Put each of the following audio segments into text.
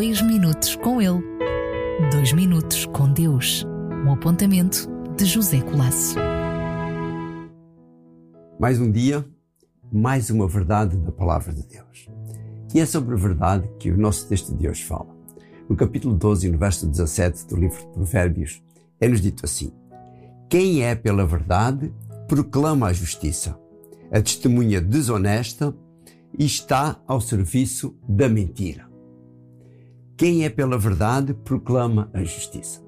2 minutos com ele. 2 minutos com Deus. Um apontamento de José Colasso. Mais um dia, mais uma verdade da Palavra de Deus. E é sobre a verdade que o nosso texto de hoje fala. No capítulo 12, no verso 17 do livro de Provérbios, é-nos dito assim: quem é pela verdade, proclama a justiça. A testemunha desonesta está ao serviço da mentira. Quem é pela verdade, proclama a justiça.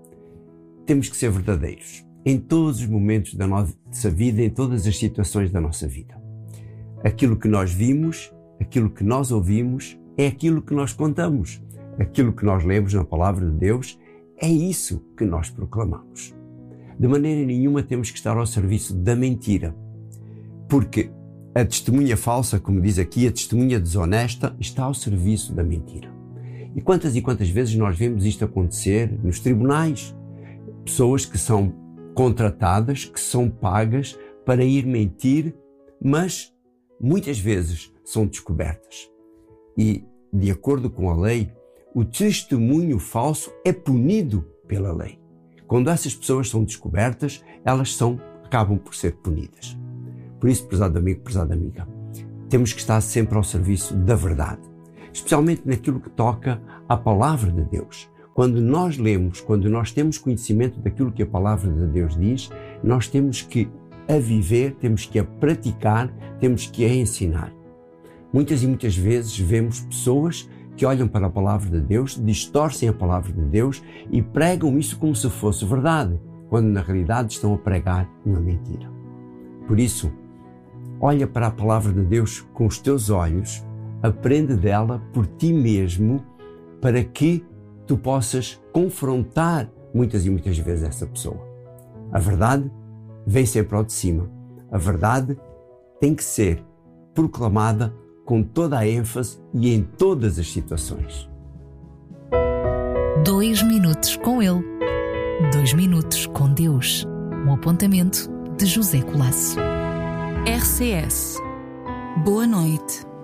Temos que ser verdadeiros em todos os momentos da nossa vida, em todas as situações da nossa vida. Aquilo que nós vimos, aquilo que nós ouvimos, é aquilo que nós contamos. Aquilo que nós lemos na Palavra de Deus, é isso que nós proclamamos. De maneira nenhuma temos que estar ao serviço da mentira, porque a testemunha falsa, como diz aqui, a testemunha desonesta, está ao serviço da mentira. E quantas vezes nós vemos isto acontecer nos tribunais? Pessoas que são contratadas, que são pagas para ir mentir, mas muitas vezes são descobertas. E, de acordo com a lei, o testemunho falso é punido pela lei. Quando essas pessoas são descobertas, elas acabam por ser punidas. Por isso, prezado amigo, prezada amiga, temos que estar sempre ao serviço da verdade, especialmente naquilo que toca à Palavra de Deus. Quando nós lemos, quando nós temos conhecimento daquilo que a Palavra de Deus diz, nós temos que a viver, temos que a praticar, temos que a ensinar. Muitas vezes vemos pessoas que olham para a Palavra de Deus, distorcem a Palavra de Deus e pregam isso como se fosse verdade, quando na realidade estão a pregar uma mentira. Por isso, olha para a Palavra de Deus com os teus olhos, aprende dela por ti mesmo, para que tu possas confrontar muitas vezes essa pessoa. A verdade vem sempre ao de cima. A verdade tem que ser proclamada com toda a ênfase e em todas as situações. 2 minutos com ele. 2 minutos com Deus. Um apontamento de José Colasso. RCS. Boa noite.